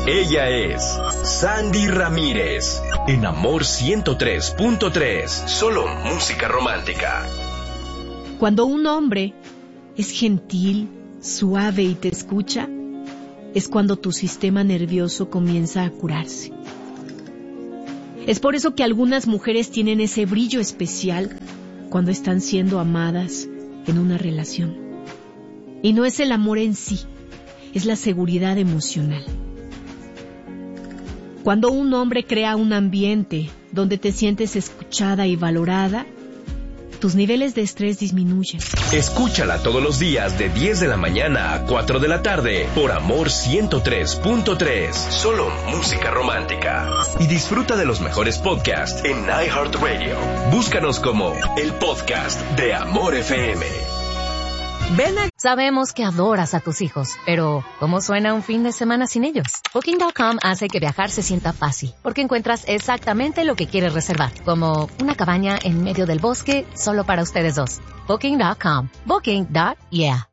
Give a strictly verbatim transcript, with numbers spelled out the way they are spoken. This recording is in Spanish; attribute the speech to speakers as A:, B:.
A: Ella es Sandy Ramírez, en Amor ciento tres punto tres, solo música romántica.
B: Cuando un hombre es gentil, suave y te escucha, es cuando tu sistema nervioso comienza a curarse. Es por eso que algunas mujeres tienen ese brillo especial cuando están siendo amadas en una relación. Y no es el amor en sí, es la seguridad emocional. Cuando un hombre crea un ambiente donde te sientes escuchada y valorada, tus niveles de estrés disminuyen.
A: Escúchala todos los días de diez de la mañana a cuatro de la tarde por Amor ciento tres punto tres. Solo música romántica. Y disfruta de los mejores podcasts en iHeartRadio. Búscanos como el podcast de Amor F M.
C: Ven a... Sabemos que adoras a tus hijos, pero ¿cómo suena un fin de semana sin ellos? Booking punto com hace que viajar se sienta fácil, porque encuentras exactamente lo que quieres reservar, como una cabaña en medio del bosque solo para ustedes dos. Booking punto com. Booking. Yeah.